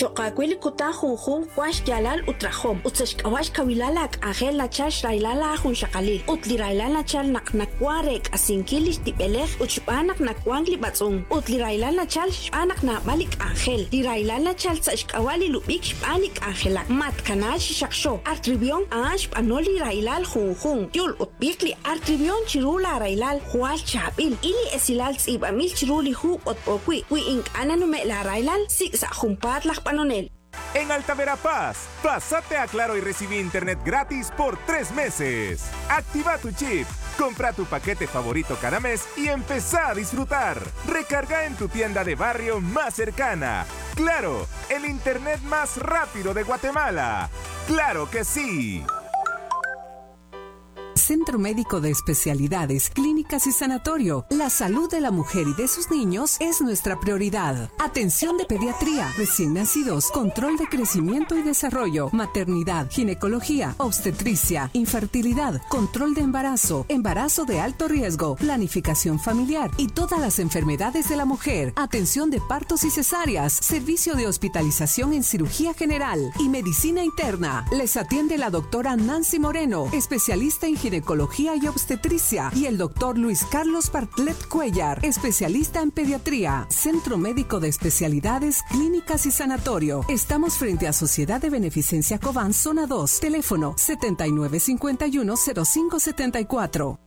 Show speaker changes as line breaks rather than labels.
Xoqakwili kuta junjun wash yalal utrajom. Utsashkawash kawilalak agel la chash railala jun shakalil. Utli railala chal nakwarek asinkilish tibelej uchpanak nakwangli batzun. Utli railala chal shpanak na balik angel. Li railala chal tsashkawali lubik shpanik angelak. Mat kanal shaksho. Artribion ash panoli railal junjun. Yul utbikli artribion chirula railal hual chabil. Ili esilal tsibamil chiruli hu otpokwi. Wi ink ananume la railal siksa jumpat la panonel.
En Alta Verapaz, pásate a Claro y recibí internet gratis por 3 meses. Activa tu chip, compra tu paquete favorito cada mes y empezá a disfrutar. Recarga en tu tienda de barrio más cercana. Claro, el internet más rápido de Guatemala. ¡Claro que sí!
Centro Médico de Especialidades, Clínicas y Sanatorio. La salud de la mujer y de sus niños es nuestra prioridad. Atención de pediatría, recién nacidos, control de crecimiento y desarrollo, maternidad, ginecología, obstetricia, infertilidad, control de embarazo, embarazo de alto riesgo, planificación familiar y todas las enfermedades de la mujer. Atención de partos y cesáreas, servicio de hospitalización en cirugía general y medicina interna. Les atiende la doctora Nancy Moreno, especialista en ginecología y obstetricia, y el doctor Luis Carlos Bartlett Cuellar, especialista en pediatría. Centro Médico de Especialidades, Clínicas y Sanatorio. Estamos frente a Sociedad de Beneficencia Cobán, Zona 2. Teléfono 7951-0574.